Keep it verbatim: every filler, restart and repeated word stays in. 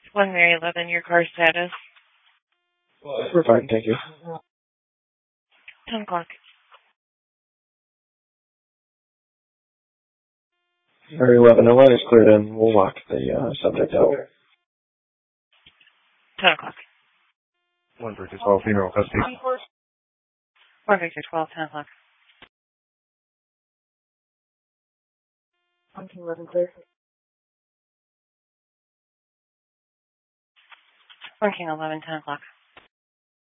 one Mary eleven, your car status. We're fine, thank you. ten o'clock. Mary eleven, the line is cleared and we'll walk the uh, subject out. ten o'clock. one Victor twelve, funeral custody. one Victor twelve, ten o'clock. one King eleven, clear. one King eleven, ten o'clock.